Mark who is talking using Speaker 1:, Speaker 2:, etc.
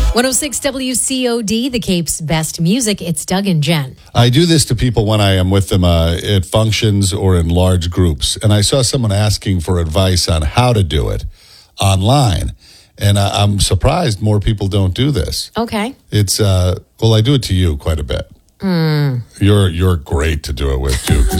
Speaker 1: 106 WCOD, the Cape's best music. It's Doug and Jen.
Speaker 2: I do this to people when I am with them at functions or in large groups. And I saw someone asking for advice on how to do it online. And I'm surprised more people don't do this.
Speaker 1: Okay.
Speaker 2: It's, I do it to you quite a bit. You're great to do it with, too, 'cause